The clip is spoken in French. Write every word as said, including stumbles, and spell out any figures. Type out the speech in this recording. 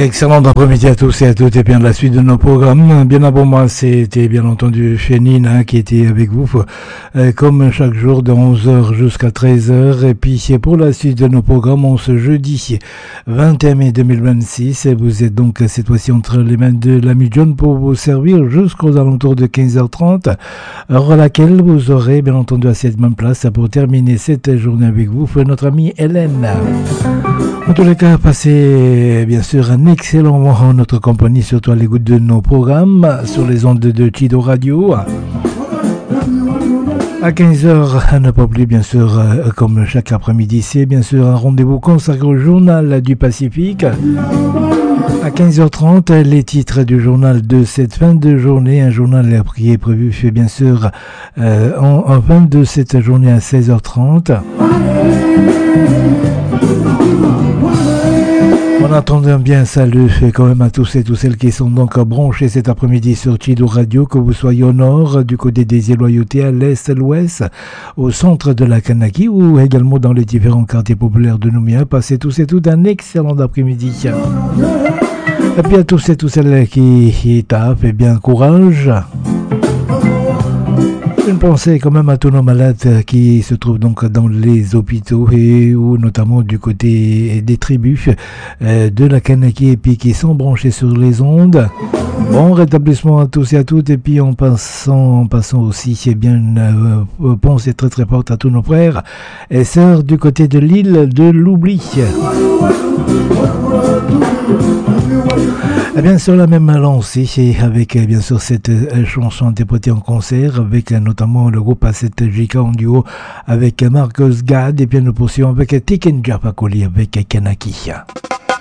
Excellent après-midi à tous et à toutes et bien la suite de nos programmes. Bien avant moi, c'était bien entendu Fénine qui était avec vous euh, comme chaque jour de onze heures jusqu'à treize heures. Et puis c'est pour la suite de nos programmes, on ce jeudi vingt et un mai deux mille vingt-six. Et vous êtes donc cette fois-ci entre les mains de l'ami John pour vous servir jusqu'aux alentours de quinze heures trente, heure à laquelle vous aurez bien entendu à cette même place pour terminer cette journée avec vous notre amie Hélène. En tous les cas, passez bien sûr un excellent moment en notre compagnie, surtout à l'écoute de nos programmes sur les ondes de Chido Radio. À quinze heures, à ne pas oublier bien sûr, comme chaque après-midi, c'est bien sûr un rendez-vous consacré au journal du Pacifique. À quinze heures trente, les titres du journal de cette fin de journée, un journal qui est prévu bien sûr euh, en, en fin de cette journée à seize heures trente. En attendant bien, salut quand même à tous et toutes celles qui sont donc branchés cet après-midi sur Chido Radio, que vous soyez au nord, du côté des Îles-Loyauté, à l'est, à l'ouest, au centre de la Kanaki ou également dans les différents quartiers populaires de Nouméa. Passez tous et toutes un excellent après-midi. Et puis à tous et toutes celles qui, qui tapent, et bien courage. Une pensée quand même à tous nos malades qui se trouvent donc dans les hôpitaux et ou notamment du côté des tribus euh, de la Kanaki et puis qui sont branchés sur les ondes. Bon rétablissement à tous et à toutes et puis en passant, en passant aussi c'est bien une euh, pensée très très forte à tous nos frères et sœurs du côté de l'île de l'oubli. Et bien sur la même lancée, avec bien sûr cette chanson interprétée en concert, avec notamment le groupe A sept J K en duo avec Marcus Gad, et bien nous poursuivons avec Tiken Japakoli avec Kanaki.